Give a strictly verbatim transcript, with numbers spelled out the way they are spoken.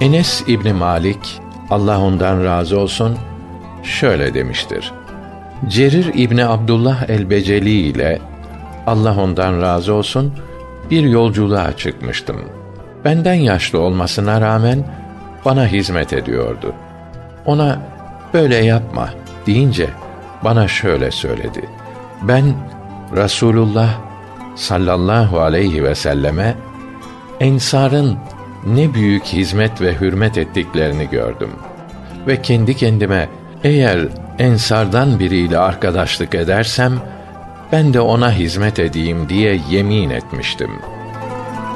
Enes İbni Malik, Allah ondan razı olsun, şöyle demiştir: Cerir İbni Abdullah el-Beceli ile, Allah ondan razı olsun, bir yolculuğa çıkmıştım. Benden yaşlı olmasına rağmen bana hizmet ediyordu. Ona böyle yapma deyince bana şöyle söyledi: Ben Resulullah sallallahu aleyhi ve selleme ensarın ne büyük hizmet ve hürmet ettiklerini gördüm ve kendi kendime, eğer ensardan biriyle arkadaşlık edersem ben de ona hizmet edeyim diye yemin etmiştim.